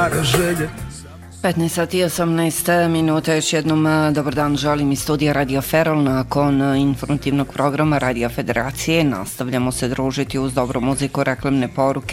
stare želje. 15 sati i 18 minuta, još jednom dobar dan želim iz studija Radio Feral. Nakon informativnog programa Radio Federacije nastavljamo se družiti uz dobru muziku, reklamne poruke